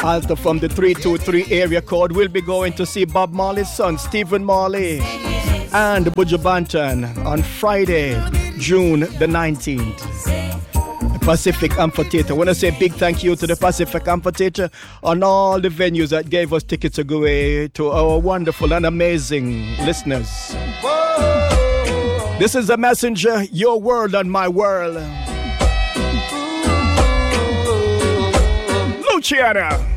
Alta from the 323 area code. We'll be going to see Bob Marley's son, Stephen Marley, and Buju Banton on Friday, June the 19th. Pacific Amphitheater. I want to say a big thank you to the Pacific Amphitheater on all the venues that gave us tickets to go away, to our wonderful and amazing listeners. This is The Messenger, your world and my world. Luciana.